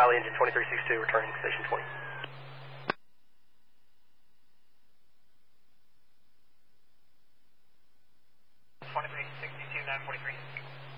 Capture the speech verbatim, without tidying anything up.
Valley engine twenty-three sixty-two, returning station twenty. twenty-three sixty-two, nine forty-three.